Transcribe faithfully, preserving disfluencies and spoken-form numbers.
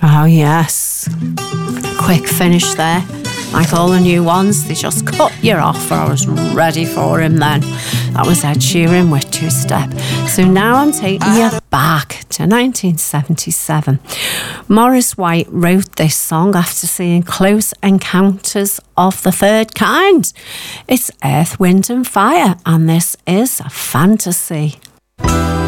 Oh, yes. Quick finish there. Like all the new ones, they just cut you off. I was ready for him then. That was Ed Sheeran with Two Step. So now I'm taking you back to nineteen seventy-seven. Maurice White wrote this song after seeing Close Encounters of the Third Kind. It's Earth, Wind and Fire, and this is Fantasy.